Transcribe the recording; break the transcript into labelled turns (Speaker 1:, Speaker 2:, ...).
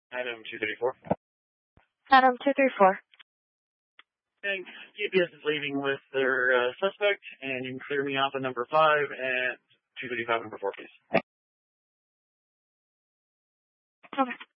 Speaker 1: Item 234.
Speaker 2: Item 234.
Speaker 1: And UPS is leaving with their suspect, and you can clear me off at number 5 and 235 number 4, please.
Speaker 2: Okay.